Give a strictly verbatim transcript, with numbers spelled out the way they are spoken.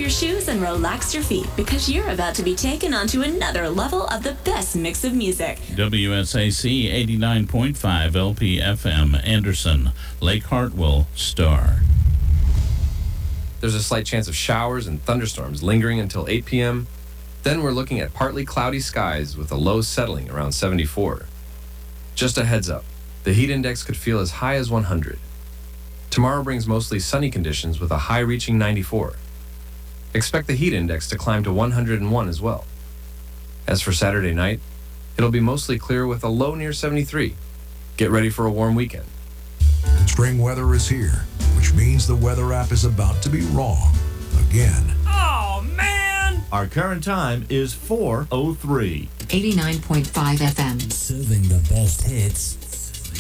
your shoes and relax your feet because you're about to be taken onto another level of the best mix of music. W S A C eighty-nine point five L P F M, Anderson, Lake Hartwell, Star. There's a slight chance of showers and thunderstorms lingering until eight p.m. Then we're looking at partly cloudy skies with a low settling around seventy-four. Just a heads up, the heat index could feel as high as one hundred. Tomorrow brings mostly sunny conditions with a high reaching ninety-four. Expect the heat index to climb to one hundred one as well. As for Saturday night, it'll be mostly clear with a low near seventy-three. Get ready for a warm weekend. Spring weather is here, which means the weather app is about to be wrong again. Oh, man! Our current time is four oh three. eighty-nine point five F M. Serving the best hits